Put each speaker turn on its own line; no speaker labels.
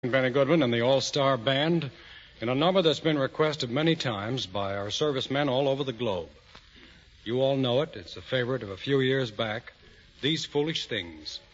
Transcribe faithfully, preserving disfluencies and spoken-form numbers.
Benny Goodman and the All-Star Band in a number that's been requested many times by our servicemen all over the globe. You all know it. It's a favorite of a few years back. These Foolish Things.